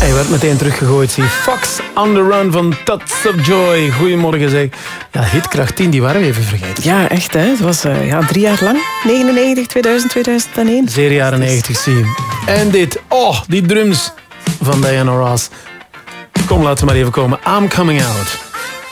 Hij werd meteen teruggegooid. Zie. Fox on the Run van Tots of Joy. Goedemorgen zeg. Ja, hitkracht 10, die waren we even vergeten. Ja, echt hè. Het was 3 jaar lang. 99, 2000, 2001. Zeer jaren 90, zie. En dit. Oh, die drums van Diana Ross. Kom, laten we maar even komen. I'm Coming Out.